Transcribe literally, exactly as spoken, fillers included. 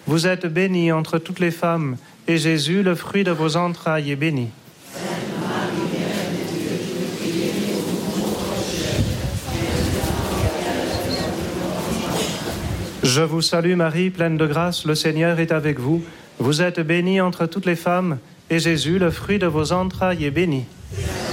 Vous êtes bénie entre toutes les femmes, et Jésus, le fruit de vos entrailles, est béni. Je vous salue Marie, pleine de grâce, le Seigneur est avec vous. Vous êtes bénie entre toutes les femmes, et Jésus, le fruit de vos entrailles, est béni.